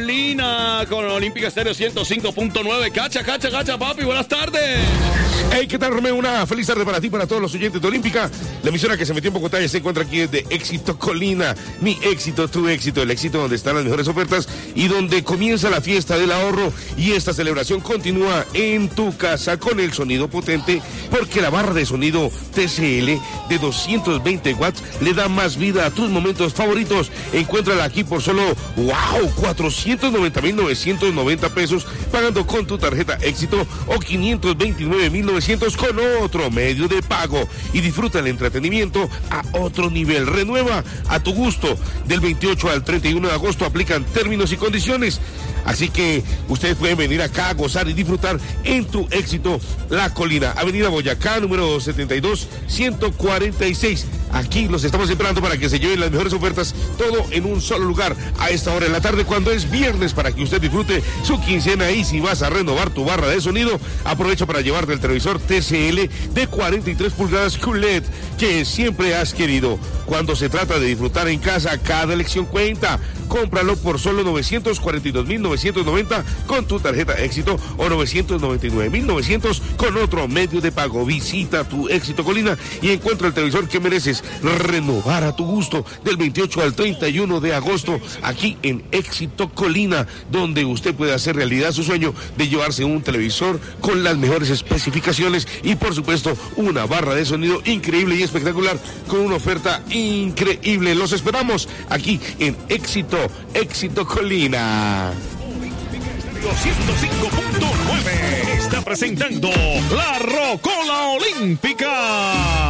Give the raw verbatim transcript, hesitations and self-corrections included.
Colina con Olímpica Estéreo ciento cinco punto nueve. Cacha, cacha, cacha, papi, buenas tardes. Hey, ¿qué tal, Romeo? Una feliz tarde para ti, para todos los oyentes de Olímpica. La emisora que se metió en Bogotá y se encuentra aquí es de Éxito Colina. Mi éxito, tu éxito, el éxito donde están las mejores ofertas y donde comienza la fiesta del ahorro. Y esta celebración continúa en tu casa con el sonido potente, porque la barra de sonido T C L de doscientos veinte watts le da más vida a tus momentos favoritos. Encuéntrala aquí por solo, wow, cuatrocientos noventa mil novecientos noventa pesos, pagando con tu tarjeta Éxito, o quinientos veintinueve mil novecientos con otro medio de pago, y disfruta el entretenimiento a otro nivel. Renueva a tu gusto. Del veintiocho al treinta y uno de agosto aplican términos y condiciones. Así que ustedes pueden venir acá a gozar y disfrutar en tu Éxito La Colina, Avenida Boyacá, número setenta y dos, ciento cuarenta y seis. Aquí los estamos esperando para que se lleven las mejores ofertas, todo en un solo lugar, a esta hora de la tarde, cuando es viernes, para que usted disfrute su quincena. Y si vas a renovar tu barra de sonido, aprovecha para llevarte el televisor T C L de cuarenta y tres pulgadas Q L E D que siempre has querido. Cuando se trata de disfrutar en casa, cada elección cuenta. Cómpralo por solo novecientos cuarenta y dos mil novecientos noventa con tu tarjeta Éxito, o novecientos noventa y nueve mil novecientos con otro medio de pago. Visita tu Éxito Colina y encuentra el televisor que mereces. Renovar a tu gusto del veintiocho al treinta y uno de agosto aquí en Éxito Colina, donde usted puede hacer realidad su sueño de llevarse un televisor con las mejores especificaciones y, por supuesto, una barra de sonido increíble y espectacular con una oferta increíble. Los esperamos aquí en Éxito, Éxito Colina. ciento cinco punto nueve está presentando la Rocola Olímpica.